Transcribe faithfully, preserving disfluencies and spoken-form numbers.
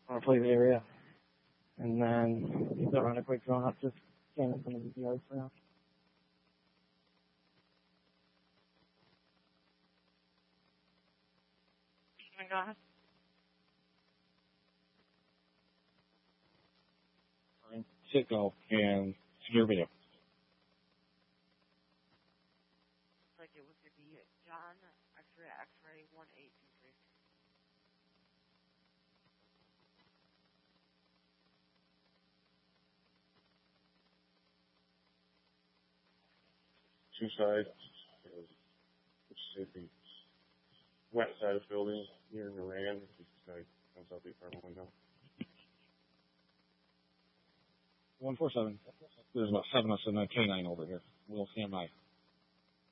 want to play the area, and then they'll run a quick drone up, just scanning some of these yards for now. Go ahead. Signal and secure video. Looks like it was going to be John X-ray X-ray one eight two three. Two sides, which is the west side of the building near Naran, which is the side comes out the apartment window. one four seven. There's about seven of us in a K nine over here. We'll stand by.